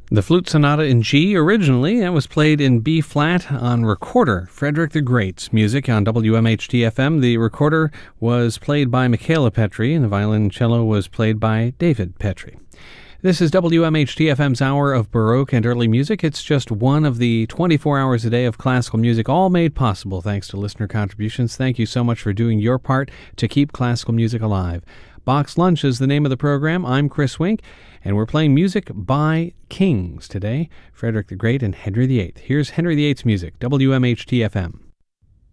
The Flute Sonata in G originally, that was played in B flat on recorder, Frederick the Great's music on WMHT-FM. The recorder was played by Michaela Petri, and the violoncello was played by David Petri. This is WMHT-FM's Hour of Baroque and Early Music. It's just one of the 24 hours a day of classical music, all made possible thanks to listener contributions. Thank you so much for doing your part to keep classical music alive. Box Lunch is the name of the program. I'm Chris Wink, and we're playing music by kings today, Frederick the Great and Henry VIII. Here's Henry VIII's music, WMHT-FM.